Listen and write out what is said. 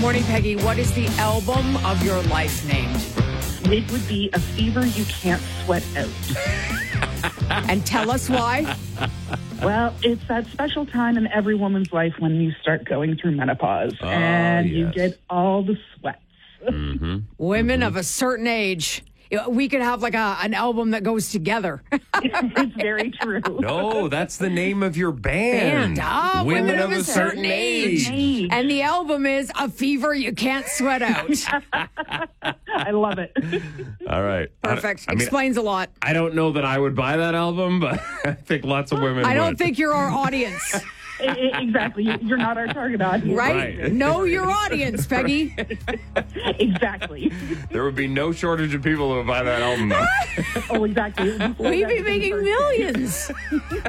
morning, Peggy. What is the album of your life named? It would be A Fever You Can't Sweat Out. And tell us why. Well, it's that special time in every woman's life when you start going through menopause and you get all the sweats. Women of a certain age. We could have like an album that goes together. It's very true. No, that's the name of your band. Women of a certain age. And the album is A Fever You Can't Sweat Out. I love it. All right. Perfect. I mean, Explains a lot. I don't know that I would buy that album, but I think lots of women I don't would. think you're our audience. Exactly. You're not our target audience. Right? Know your audience, Peggy. Exactly. There would be no shortage of people who would buy that album. Oh, exactly. We'd be making millions.